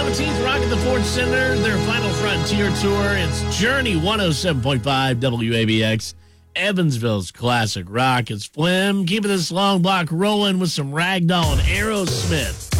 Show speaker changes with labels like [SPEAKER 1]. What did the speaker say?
[SPEAKER 1] 17th, Rock at the Ford Center, their Final Frontier Tour. It's Journey 107.5 WABX, Evansville's classic rock. It's Flim keeping this long block rolling with some Ragdoll and Aerosmith.